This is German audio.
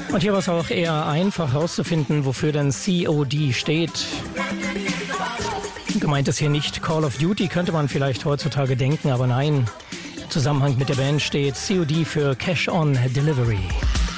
Und hier war es auch eher einfach herauszufinden, wofür denn COD steht. Gemeint ist hier nicht Call of Duty, könnte man vielleicht heutzutage denken, aber nein. Im Zusammenhang mit der Band steht COD für Cash on Delivery.